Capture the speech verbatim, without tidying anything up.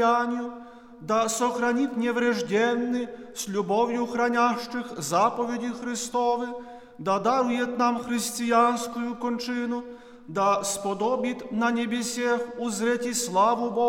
покаянию, да сохранит неврежденны, с любовью хранящих заповеди Христовы, да дарует нам христианскую кончину, да сподобит на небесех узреть и славу Божию,